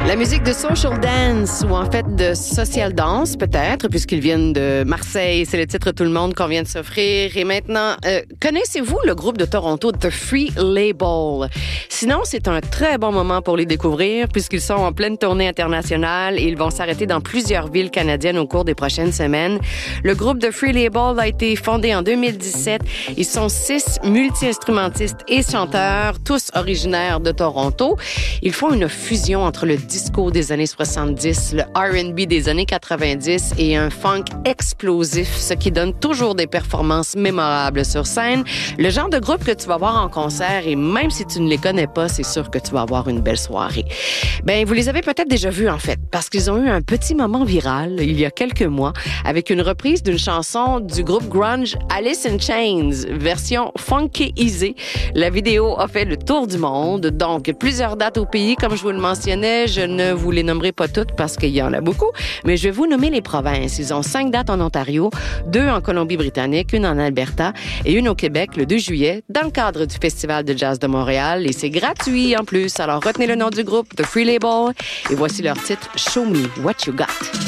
La musique de social dance, ou en fait de social dance peut-être, puisqu'ils viennent de Marseille, c'est le titre Tout le monde qu'on vient de s'offrir. Et maintenant, connaissez-vous le groupe de Toronto, The Free Label? Sinon, c'est un très bon moment pour les découvrir, puisqu'ils sont en pleine tournée internationale et ils vont s'arrêter dans plusieurs villes canadiennes au cours des prochaines semaines. Le groupe The Free Label a été fondé en 2017. Ils sont 6 multi-instrumentistes et chanteurs, tous originaires de Toronto. Ils font une fusion entre le disco des années 70, le R&B des années 90 et un funk explosif, ce qui donne toujours des performances mémorables sur scène. Le genre de groupe que tu vas voir en concert, et même si tu ne les connais pas, c'est sûr que tu vas avoir une belle soirée. Ben, vous les avez peut-être déjà vus, en fait, parce qu'ils ont eu un petit moment viral il y a quelques mois avec une reprise d'une chanson du groupe grunge Alice in Chains, version funky-isée. La vidéo a fait le tour du monde, donc plusieurs dates au pays, comme je vous le mentionnais. Je ne vous les nommerai pas toutes parce qu'il y en a beaucoup, mais je vais vous nommer les provinces. Ils ont 5 dates en Ontario, 2 en Colombie-Britannique, une en Alberta et une au Québec le 2 juillet dans le cadre du Festival de jazz de Montréal, et c'est gratuit en plus. Alors retenez le nom du groupe, The Free Label, et voici leur titre « Show Me What You Got ».